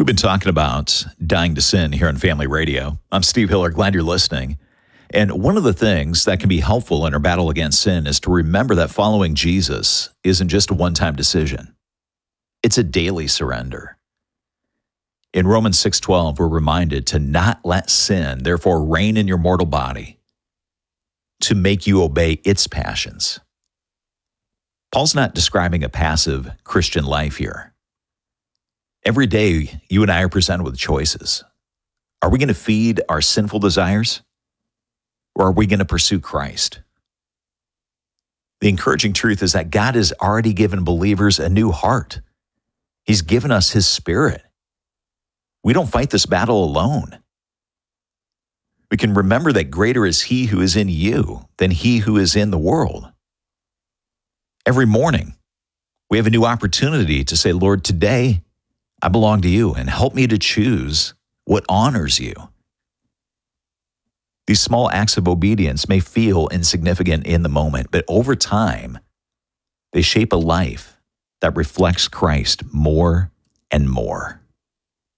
We've been talking about dying to sin here on Family Radio. I'm Steve Hiller. Glad you're listening. And one of the things that can be helpful in our battle against sin is to remember that following Jesus isn't just a one-time decision. It's a daily surrender. In Romans 6:12, we're reminded to not let sin, therefore, reign in your mortal body, to make you obey its passions. Paul's not describing a passive Christian life here. Every day, you and I are presented with choices. Are we going to feed our sinful desires, or are we going to pursue Christ? The encouraging truth is that God has already given believers a new heart. He's given us His Spirit. We don't fight this battle alone. We can remember that greater is He who is in you than he who is in the world. Every morning, we have a new opportunity to say, Lord, today I belong to you, and help me to choose what honors you. These small acts of obedience may feel insignificant in the moment, but over time, they shape a life that reflects Christ more and more.